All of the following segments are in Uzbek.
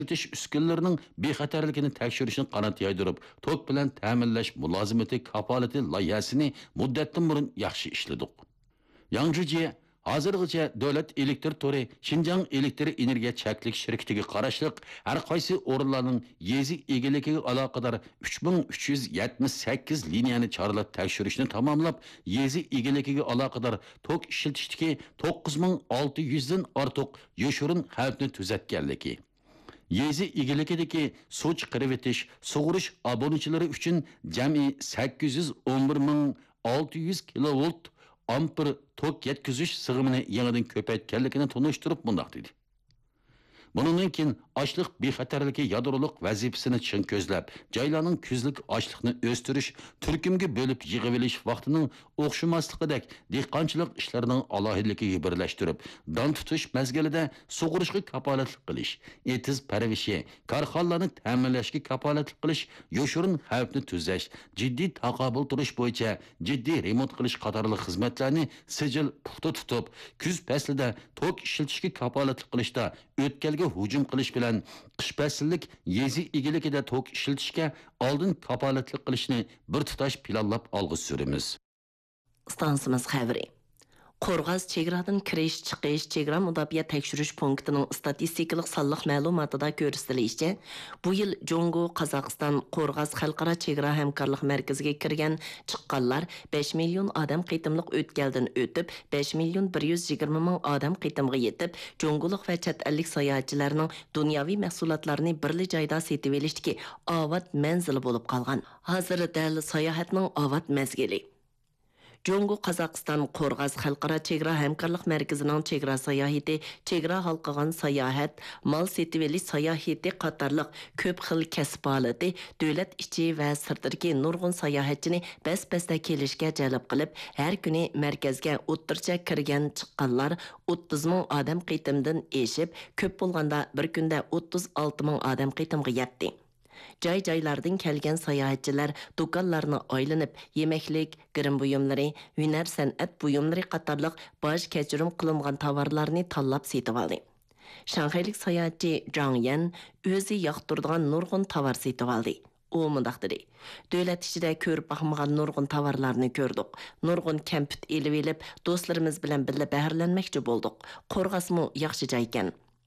işletish uskunalarining bexatarligini tekshirishni qanot yaydirib, tok bilan ta'minlash mulozimati kapolati loyihasini muddatdan burun yaxshi ishladik. Yangzhuji hozirgacha davlat elektr tori Xinjiang elektr energiya chaklik shirkatiga qarashliq har qaysi o'rinlarning yezi egaligiga aloqador 3378 liniyani chorlab tekshirishni tamomlab, yezi egaligiga aloqador tok ishlatishdagi 9600 dan ortiq yoshirin xavfni tuzatganligi. Yezi egilikidagi suv chiqarib etish, sug'urish abonachilari uchun jami 811.600 kilovolt ampere tok yetkizish sig'imini yangidan ko'paytganligini tunishtirib bundoq dedi. Bundan keyin ochliq bexatarligi yadroliq vazifasini chin ko'zlab, joylarning kuzlik ochliqni o'stirish, turkumga bo'lib yig'ib olish vaqtining o'xshamasligidek dehqonchilik ishlarining alohidligiga birlashtirib, don tutish mezgilida sug'urishga kapolatlik qilish, etiz parvishi, korxonalarni ta'minlashga kapolatlik qilish, yoshirin xavfni tuzash, jiddiy taqobil turish bo'yicha jiddiy remont qilish qatorli xizmatlarni sijil puxta tutib, kuz faslida tok ishlatishga kapolatlik qilishda o'tkalga hujum qilish bilan qish fasllik yezi egiligida tok ishlatishga oldin kapolatlik qilishni bir tutash planlab olg'i suramiz. Stansimiz xabari. Qo'rg'az chegaradan kirish, chiqish, chegara mudofaa tekshirish punktining statistikalik sonliq ma'lumotida ko'rsatilishicha, bu yil Jongo, Qozog'iston, Qo'rg'az xalqaro chegara hamkorlik markaziga kirgan chiqqanlar 5 million odam qitimliq o'tkaldan o'tib, 5 million 120 ming odam qitimga yetib, Jongolik va chet ellik sayohatchilarning dunyoviy mahsulotlarini birli joyda setib olishdagi ovat manzili bo'lib qolgan. Hozir dal sayohatning ovat mezgili. Jongo Qozog'iston Qo'rg'az xalqaro chegara hamkorlik markazining chegara sayohati, chegara halqagan sayohat, mol setib olish sayohati qatorliq ko'p xil kasb holati davlat ichi va sirtdagi nurg'un sayohatchini bas-basda kelishga jalb qilib, har kuni markazga o'ttircha kirgan chiqqanlar 30 ming odam qitimdan eshib, ko'p bo'lganda bir kunda 36 ming odam qitimga yetdi. Joy-joylardan kelgan sayohatchilar do'konlarni aylanib, yemaklik, girim buyumlari, hunar san'at buyumlari qatorliq bosh kechirim qilingan tovarlarni tanlab setib oldi. Shanxaylik sayohatchi Zhang Yan o'zi yoqtiradigan nurg'un tovar setib oldi. U mundaq dedi: "Davlat ichida ko'rib baxmagan nurg'un tovarlarni ko'rdik. Nurg'un kamput elib elib, do'stlarimiz bilan birga bahrlanmoqchi bo'ldik. Qo'rg'asmi yaxshi joy ekan."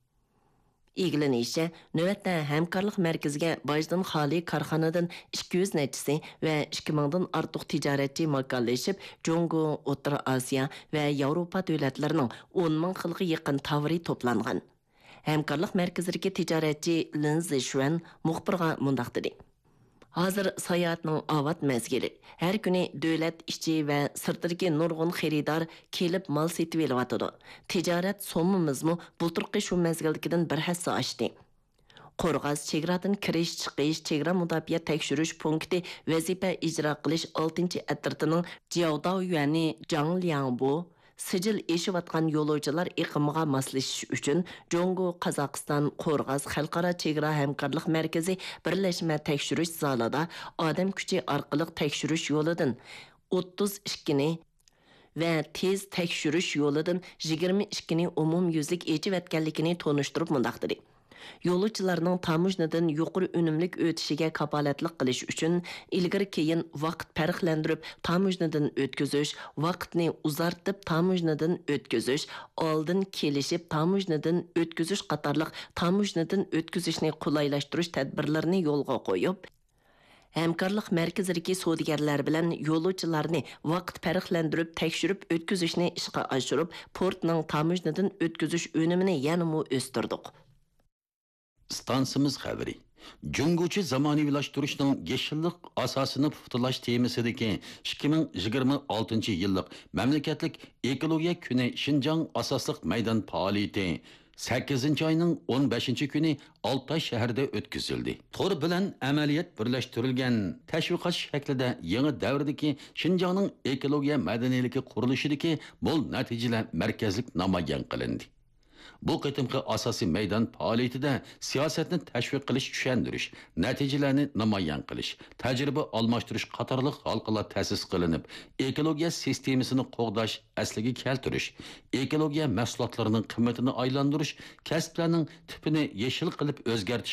İlgilenişe, növətdə həmkarlıq mərkəzigə bajdan xali karxanadan 200 nəticisi və 2000-dan artıq ticarətçi makalləşib, Jongo, O'rta Asiya və Avropa dövlətlərinin 10 min xilqə yaxın tavari toplanğan. Həmkarlıq mərkəzidəki ticarətçi Lin Zishuan muxbirға mundaq dedi: Hazır sayohatning avat mezgili. Her kuni davlat ichi va sirtdagi nurg'un xaridor kelib mal setib olyotidi. Tijorat so'mimizmi bulturqi shu mezgildagidan bir hassa oshdi. Qo'rg'az chegaradan kirish, chiqish, chegara mudofaa tekshirish punkti vazifa ijro qilish 6-atritining Jiaodao Yuani Zhang Liangbo sijil eshivatgan yo'lovchilar iqimiga moslashish uchun Jongo Qozog'iston Qo'rg'az xalqaro chegara hamkorlik markazi birlashma tekshirish zalida odam kuchi orqali tekshirish yo'lidan 32 ni va tez tekshirish yo'lidan 22 ni umumyuzlik echivatganligini tonishtirib mundaq dedi: Yo'lovchilarning tamojnadan yuqori unumlik o'tishiga kapolatlik qilish uchun ilgari keyin vaqt farqlantirib tamojnadan o'tkazish, vaqtni uzartib tamojnadan o'tkazish, oldin kelishib tamojnadan o'tkazish qatorliq tamojnadan o'tkazishni qulaylashtirish tadbirlarini yo'lga qo'yib, hamkorlik markazidagi savdogarlar bilan yo'lovchilarni vaqt farqlantirib tekshirib o'tkazishni ishga oshirib, portning tamojnadan o'tkazish unumini yanada o'stirdik. Stansimiz xabari. Junguchi zamonaviylashtirishning yashillik asosini puxtalash temasidagi 2026 yillik mamlakatlik ekologiya kuni Xinjiang asosliq maydon faoliyati 8-oyning 15-kuni Altay shahrida o'tkazildi. Tor bilan amaliyot birlashtirilgan tashviqot shaklida yangi davrdagi Xinjiangning ekologiya madaniyligi qurilishidagi bol natijalar markazlik namoyon qilindi. Bu qitimqi asosiy maydon faoliyatida siyosatni tashviq qilish, tushundirish, natijalarni namoyon qilish, tajriba almashtirish qatorliq halqalar ta'sis qilinib, ekologiya sistemasini qo'g'dash, asliga keltirish, ekologiya mahsulotlarining qimmatini aylantirish, kasblarning tipini yeshil qilib o'zgartish